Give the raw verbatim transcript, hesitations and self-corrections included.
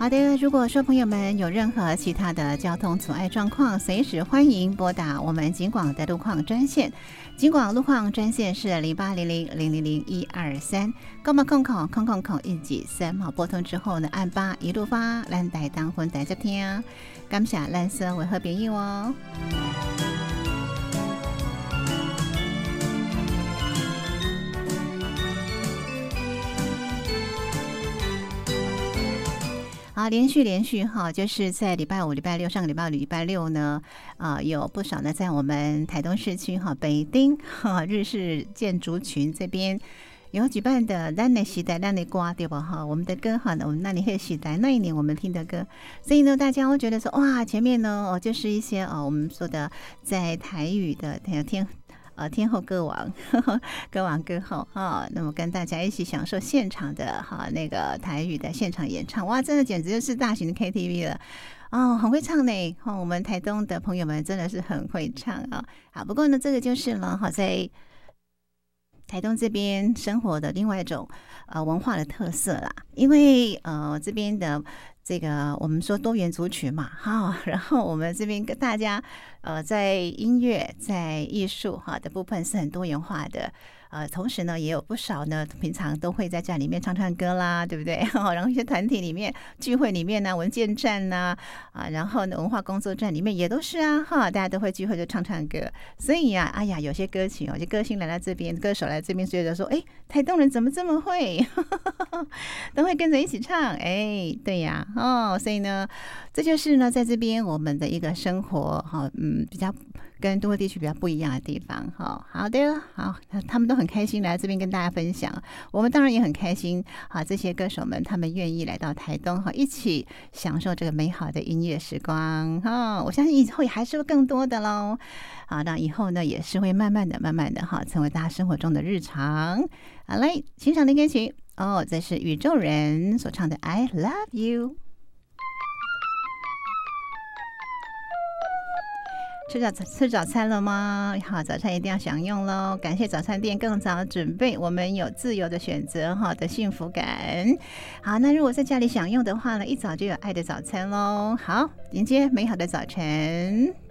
好的，如果说朋友们有任何其他的交通阻碍状况，随时欢迎拨打我们警广的路况专线。警广路况专线是零八零零零零零一二三，购买空口空空口一几三号，拨通之后呢，按八一路发，咱台当分台接听，感谢蓝色为好朋友哦。好，连续连续哈，就是在礼拜五、礼拜六，上个礼拜五、礼拜六呢，啊、呃，有不少呢，在我们台东市区哈，北町哈日式建筑群这边有举办的咱的时代咱的歌，对吧哈？我们的歌哈，我们那里黑时代那一年我们听的歌，所以呢，大家会觉得说哇，前面呢哦，就是一些哦，我们说的在台语的天天。呃，天后歌王，呵呵歌王歌后啊，那么跟大家一起享受现场的哈那个台语的现场演唱，哇，真的简直就是大型的 K T V 了哦，很会唱呢。哦，我们台东的朋友们真的是很会唱啊。好，不过呢，这个就是了哈，在台东这边生活的另外一种呃文化的特色啦，因为呃这边的。这个我们说多元族群嘛，哈，然后我们这边跟大家，呃，在音乐、在艺术哈的部分是很多元化的，呃，同时呢也有不少呢，平常都会在家里面唱唱歌啦，对不对？然后一些团体里面聚会里面呢，文件站呐，啊，然后呢文化工作站里面也都是啊，哈，大家都会聚会就唱唱歌，所以呀、啊，哎呀，有些歌曲，有些歌星来到这边，歌手来这边，觉得说，哎，台东人怎么这么会，都会跟着一起唱，哎，对呀。哦，所以呢，这就是呢，在这边我们的一个生活哈，嗯，比较跟都会地区比较不一样的地方哈。好的，好，他们都很开心来这边跟大家分享，我们当然也很开心啊。这些歌手们他们愿意来到台东哈，一起享受这个美好的音乐时光哈。我相信以后还是会更多的喽。好，那以后呢也是会慢慢的、慢慢的哈，成为大家生活中的日常。好，来欣赏的歌曲哦，这是宇宙人所唱的《I Love You》。吃早吃早餐了吗？好，早餐一定要享用喽！感谢早餐店更早准备，我们有自由的选择，哈的幸福感。好，那如果在家里享用的话呢，一早就有爱的早餐喽。好，迎接美好的早晨。